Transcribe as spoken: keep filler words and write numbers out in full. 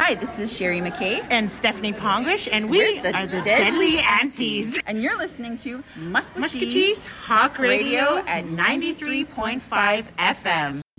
Hi, this is Sherry McKay. And Stephanie Pongish, and we We're the are the Deadly Deadly Aunties. And you're listening to Musquetee's Musquetee's Hawk Radio at ninety-three point five F M.